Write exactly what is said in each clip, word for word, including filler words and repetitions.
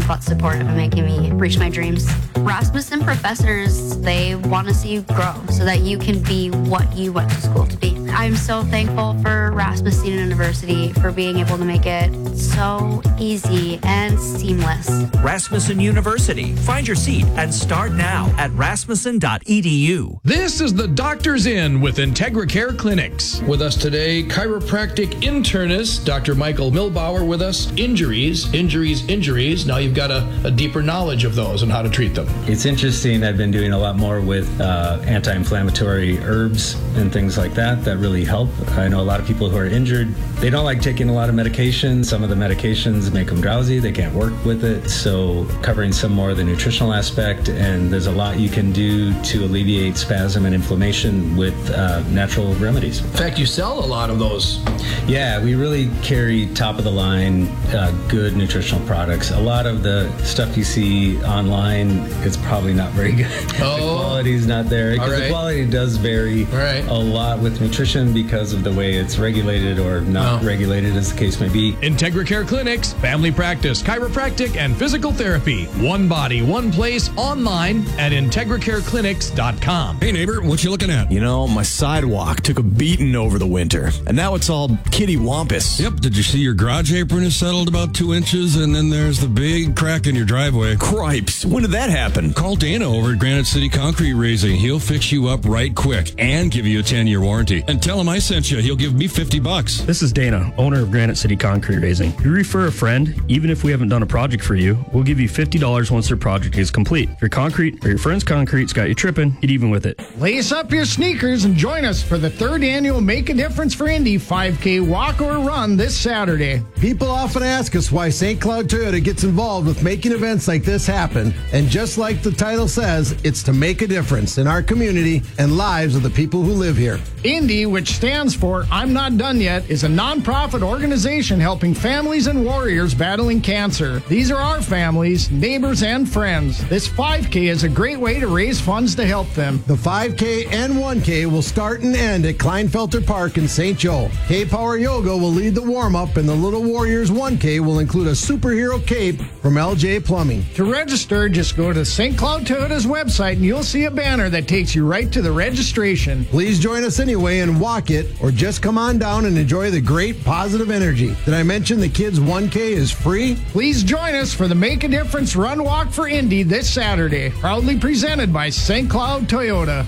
but supportive and making me reach my dreams. Rasmussen professors, they want to see you grow so that you can be what you went to school to be. I'm so thankful for Rasmussen University for being able to make it so easy and seamless. Rasmussen University. Find your seat and start now at rasmussen dot e d u. This is the Doctor's Inn with IntegraCare Clinics. With us today, chiropractic internist Doctor Michael Milbauer with us. Injuries, injuries, injuries. Now you've got a, a deeper knowledge of those and how to treat them. It's interesting. I've been doing a lot more with uh, anti-inflammatory herbs and things like that that really help. I know a lot of people who are injured, they don't like taking a lot of medication. Some of the medications make them drowsy. They can't work with it. So covering some more of the nutritional aspect, and there's a lot you can do to alleviate spasm and inflammation with uh, natural remedies. In fact, you sell a lot of those. Yeah, we really carry top of the line, uh, good nutritional products. A lot of the stuff you see online, it's probably not very good. Oh. The quality's not there. Because right. the quality does vary right. a lot with nutrition because of the way it's regulated or not oh. regulated, as the case may be. IntegraCare Clinics, family practice, chiropractic, and physical therapy. One body, one place, online at integra care clinics dot com. Hey neighbor, what you looking at? You know, my sidewalk took a beating over the winter, and now it's all kitty wampus. Yep, did you see your garage apron is settled about two inches, and then there's the big crack in your driveway? Cripes, when did that happen? Call Dana over at Granite City Concrete Raising. He'll fix you up right quick and give you a ten-year warranty. And tell him I sent you. He'll give me fifty bucks. This is Dana, owner of Granite City Concrete Raising. If you refer a friend, even if we haven't done a project for you, we'll give you fifty dollars once their project is complete. If your concrete or your friend's concrete's got you tripping, get even with it. Lace up your sneakers and join us for the third annual Make a Difference for Indy five K walk or run this Saturday. People often ask us why Saint Cloud Toyota gets involved with making events like this happen. And just like the title says, it's to make a difference in our community and lives of the people who live here. Indy, which stands for I'm Not Done Yet, is a nonprofit organization helping families and warriors battling cancer. These are our families, neighbors, and friends. This five K is a great way to raise funds to help them. The five K and one K will start and end at Kleinfelter Park in Saint Joe. K-Power Yoga will lead the warm-up, and the Little Warriors one K will include a superhero cape from L J Plumbing. To register, just go to Saint Cloud Toyota's website and you'll see a banner that takes you right to the registration. Please join us anyway and walk it, or just come on down and enjoy the great positive energy. Did I mention the kids one K is free? Please join us for the Make a Difference Run Walk for Indy this Saturday. Proudly presented by Saint Cloud Toyota.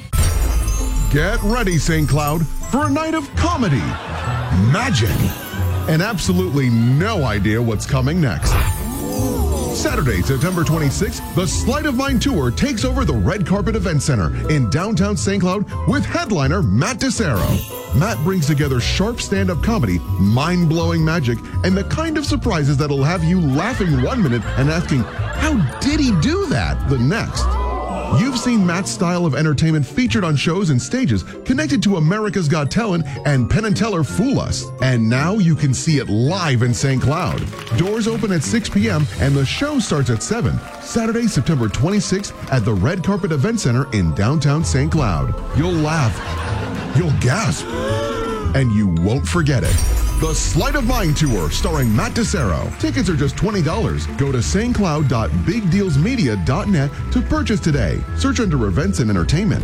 Get ready, Saint Cloud, for a night of comedy, magic, and absolutely no idea what's coming next. Saturday, September twenty-sixth, the Sleight of Mind Tour takes over the Red Carpet Event Center in downtown Saint Cloud with headliner Matt DeSero. Matt brings together sharp stand-up comedy, mind-blowing magic, and the kind of surprises that'll have you laughing one minute and asking, how did he do that, the next? You've seen Matt's style of entertainment featured on shows and stages connected to America's Got Talent and Penn and Teller Fool Us. And now you can see it live in Saint Cloud. Doors open at six p.m. and the show starts at seven. Saturday, September twenty-sixth at the Red Carpet Event Center in downtown Saint Cloud. You'll laugh, you'll gasp, and you won't forget it. The Sleight of Mind Tour, starring Matt DeSero. Tickets are just twenty dollars. Go to s t cloud dot big deals media dot net to purchase today. Search under events and entertainment.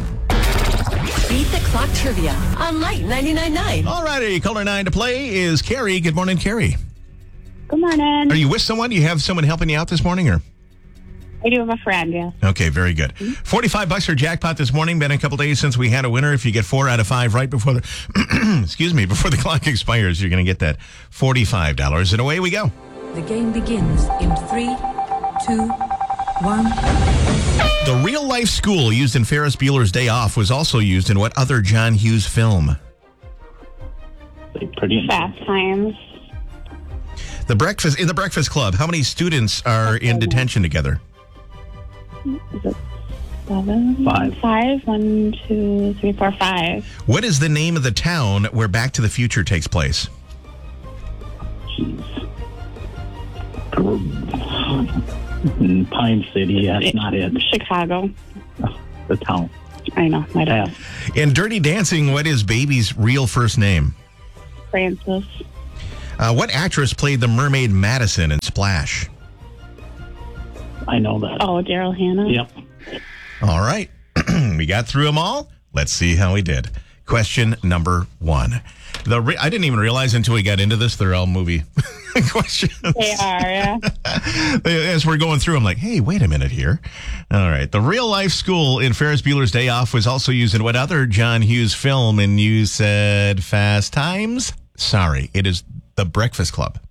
Beat the Clock Trivia on Light ninety-nine point nine. All righty, caller nine to play is Carrie. Good morning, Carrie. Good morning. Are you with someone? Do you have someone helping you out this morning, or? I do have a friend, yeah. Okay, very good. Mm-hmm. forty-five bucks for jackpot this morning. Been a couple days since we had a winner. If you get four out of five right before the excuse me, before the clock expires, you're going to get that forty-five dollars, and away we go. The game begins in three, two, one. The real-life school used in Ferris Bueller's Day Off was also used in what other John Hughes film? Pretty Fast Times. The breakfast in the Breakfast Club. How many students are in detention together? Is it seven? Five. Five. One, two, three, four, five. What is the name of the town where Back to the Future takes place? Pine City, that's not it. Chicago. The town. I know. I don't know. In Dirty Dancing, what is Baby's real first name? Francis. Uh, what actress played the mermaid Madison in Splash? I know that. Oh, Daryl Hannah. Yep. All right. We got through them all. Let's see how we did. Question number one. The re- I didn't even realize until we got into this, they're all movie questions. They are, yeah. As we're going through, I'm like, hey, wait a minute here. All right. The real life school in Ferris Bueller's Day Off was also used in what other John Hughes film? And you said Fast Times? Sorry, it is The Breakfast Club.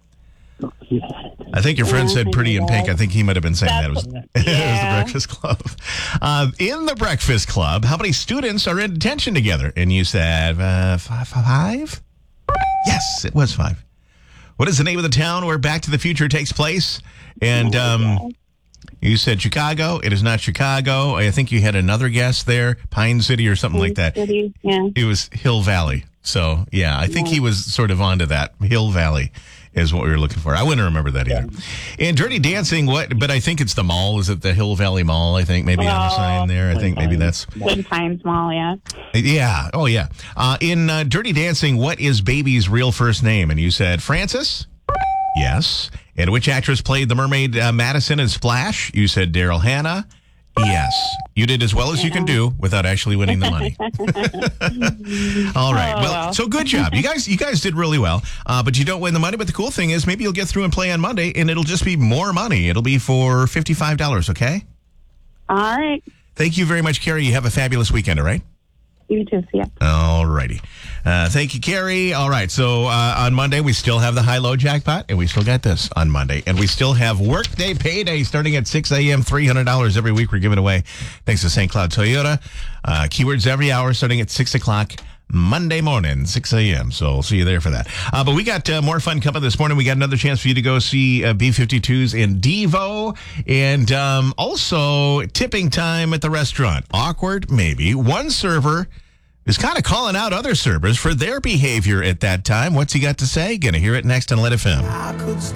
I think your friend said Pretty in Pink. I think he might have been saying that. It was, That's- it was yeah. The Breakfast Club. Uh, in The Breakfast Club, how many students are in detention together? And you said uh, five, five? Yes, it was five. What is the name of the town where Back to the Future takes place? And um, you said Chicago. It is not Chicago. I think you had another guess there, Pine City or something like that. City, yeah. It was Hill Valley. So, yeah, I think he was sort of onto that. Hill Valley is what we were looking for. I wouldn't remember that either. In Dirty Dancing, what? But I think it's the mall. Is it the Hill Valley Mall? I think maybe on the sign there. I think maybe that's. Good Times Mall, yeah. Yeah. Oh, yeah. Uh, in uh, Dirty Dancing, what is Baby's real first name? And you said Frances? Yes. And which actress played the mermaid uh, Madison in Splash? You said Daryl Hannah. Yes. You did as well as you can do without actually winning the money. All right. Oh, Well, well. so good job. You guys you guys did really well. Uh, but you don't win the money. But the cool thing is maybe you'll get through and play on Monday, and it'll just be more money. It'll be for fifty-five dollars, okay? All right. Thank you very much, Carrie. You have a fabulous weekend, all right? You too, see ya. All righty. Uh, thank you, Carrie. All right. So uh, on Monday, we still have the high-low jackpot, and we still got this on Monday. And we still have Workday Payday starting at six a.m., three hundred dollars every week we're giving away. Thanks to Saint Cloud Toyota. Uh, keywords every hour starting at six o'clock. Monday morning, six a.m. So we'll see you there for that. Uh, but we got uh, more fun coming this morning. We got another chance for you to go see uh, B fifty-twos in Devo. And um, also tipping time at the restaurant. Awkward, maybe. One server is kind of calling out other servers for their behavior at that time. What's he got to say? Gonna hear it next on Let F M.